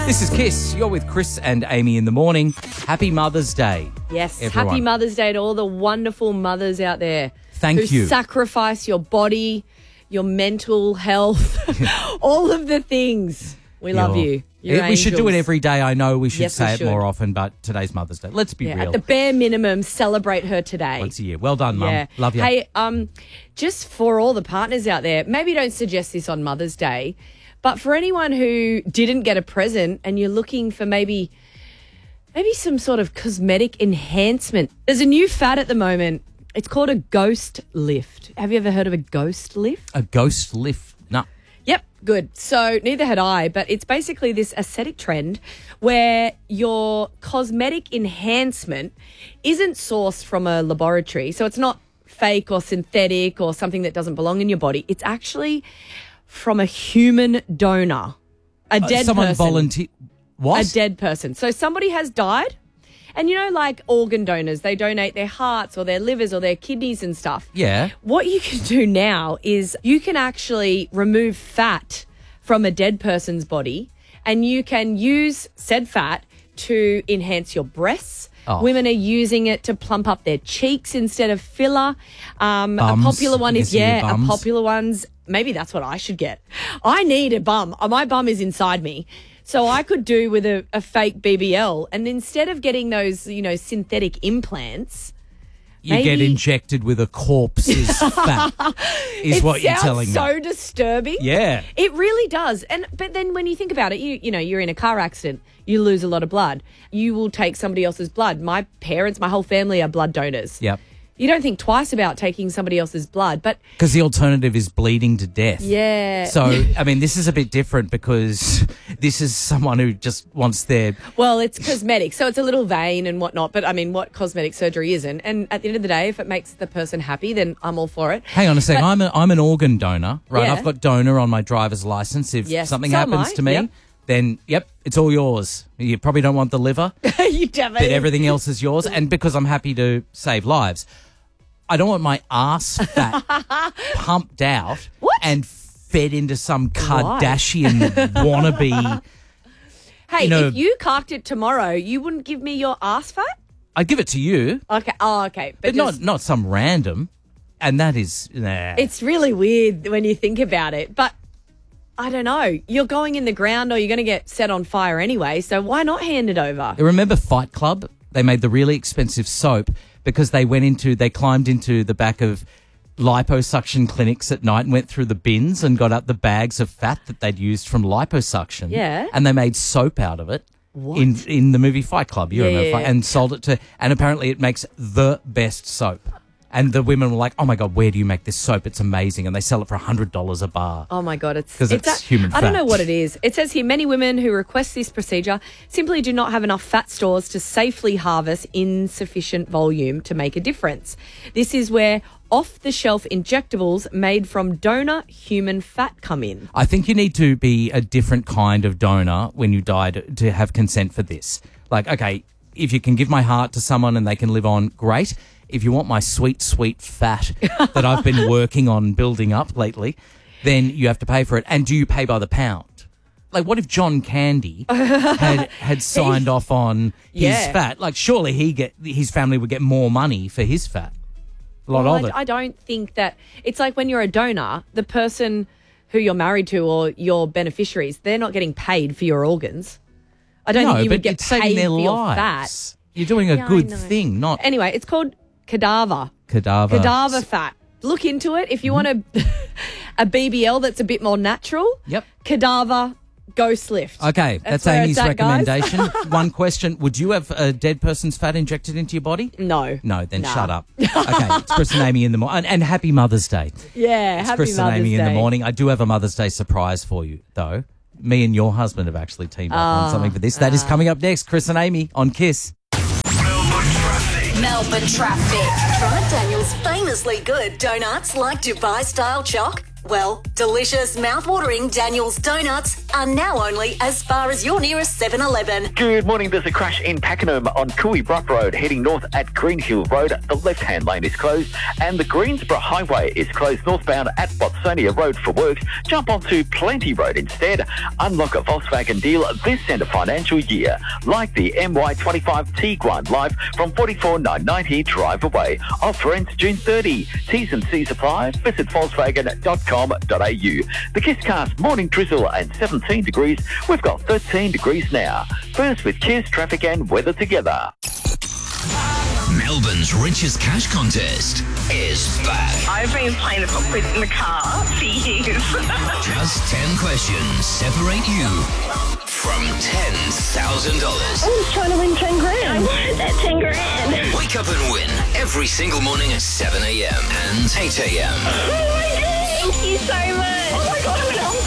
This is Kiss. You're with Chris and Amy in the morning. Happy Mother's Day. Yes, everyone. Happy Mother's Day to all the wonderful mothers out there. Thank who you. Sacrifice your body, your mental health, all of the things. We love you. We should do it every day. I know we should Yes, we say it should. more often, but today's Mother's Day. Let's be real. At the bare minimum, celebrate her today. Once a year. Well done, Mum. Yeah. Love you. Hey, just for all the partners out there, maybe don't suggest this on Mother's Day, but for anyone who didn't get a present and you're looking for maybe some sort of cosmetic enhancement, there's a new fad at the moment. It's called a ghost lift. Have you ever heard of a ghost lift? A ghost lift? No. Yep, good. So neither had I, but it's basically this aesthetic trend where your cosmetic enhancement isn't sourced from a laboratory. So it's not fake or synthetic or something that doesn't belong in your body. It's actually from a human donor, a dead Someone person. volunteer. What? A dead person. So somebody has died. And you know, like organ donors, they donate their hearts or their livers or their kidneys and stuff. Yeah. What you can do now is you can actually remove fat from a dead person's body and you can use said fat to enhance your breasts. Oh. Women are using it to plump up their cheeks instead of filler. A popular one is, a popular one's, maybe that's what I should get. I need a bum. My bum is inside me. So I could do with a fake BBL, and instead of getting those, synthetic implants, You get injected with a corpse's fat, is what you're telling me. It sounds so disturbing. Yeah. It really does. But then when you think about it, you're in a car accident, you lose a lot of blood. You will take somebody else's blood. My parents, my whole family are blood donors. Yep. You don't think twice about taking somebody else's blood, but... Because the alternative is bleeding to death. Yeah. So, I mean, this is a bit different because this is someone who just wants their... Well, it's cosmetic, so it's a little vein and whatnot, but, I mean, what cosmetic surgery isn't? And at the end of the day, if it makes the person happy, then I'm all for it. Hang on a second. I'm an organ donor, right? Yeah. I've got donor on my driver's license. If something happens to me... Yep. Then, it's all yours. You probably don't want the liver. You definitely... But everything else is yours. And because I'm happy to save lives, I don't want my ass fat pumped out and fed into some Kardashian wannabe. Hey, if you carked it tomorrow, you wouldn't give me your ass fat? I'd give it to you. Okay. Oh, okay. But not some random. And that is... Nah. It's really weird when you think about it. But... I don't know. You're going in the ground or you're going to get set on fire anyway, so why not hand it over? Remember Fight Club? They made the really expensive soap because they climbed into the back of liposuction clinics at night and went through the bins and got out the bags of fat that they'd used from liposuction. Yeah. And they made soap out of it. What? In the movie Fight Club. You remember? Yeah. And sold it to... And apparently it makes the best soap. And the women were like, oh, my God, where do you make this soap? It's amazing. And they sell it for $100 a bar. Oh, my God. It's human fat. I don't know what it is. It says here, many women who request this procedure simply do not have enough fat stores to safely harvest in sufficient volume to make a difference. This is where off-the-shelf injectables made from donor human fat come in. I think you need to be a different kind of donor when you die to have consent for this. Like, okay, if you can give my heart to someone and they can live on, great. If you want my sweet, sweet fat that I've been working on building up lately, then you have to pay for it. And do you pay by the pound? Like, what if John Candy had signed off on his fat? Like, surely his family would get more money for his fat. A lot of it. I don't think that... It's like when you're a donor, the person who you're married to or your beneficiaries, they're not getting paid for your organs. I don't think you would get paid for your fat. You're doing a good thing, not... Anyway, it's called cadaver fat. Look into it. If you want a BBL that's a bit more natural, cadaver ghost lift. Okay, that's Amy's recommendation. One question. Would you have a dead person's fat injected into your body? No. No, then shut up. Okay, it's Chris and Amy in the morning. And happy Mother's Day. Yeah, it's happy Chris Mother's and Amy Day. in the morning. I do have a Mother's Day surprise for you, though. Me and your husband have actually teamed up on something for this. That is coming up next. Chris and Amy on Kiss. Melbourne traffic. Try Daniel's famously good donuts like Dubai-style choc. Well, delicious, mouth-watering Daniel's Donuts are now only as far as your nearest 7-Eleven. Good morning. There's a crash in Pakenham on Cooey Brook Road, heading north at Greenhill Road. The left-hand lane is closed, and the Greensboro Highway is closed northbound at Watsonia Road for works. Jump onto Plenty Road instead. Unlock a Volkswagen deal this end of financial year, like the MY25 Tiguan Live from $44,990 drive away. Offer ends June 30. T's and C's apply. Visit Volkswagen.com.au. The Kisscast morning drizzle and 17 degrees. We've got 13 degrees now. First with Kiss, traffic and weather together. Melbourne's richest cash contest is back. I've been playing the book in the car for years. Just 10 questions separate you from $10,000. I was trying to win 10 grand. I wanted that 10 grand. Wake up and win every single morning at 7 a.m. and 8 a.m. Oh my God. Thank you so much. Oh my God, I'm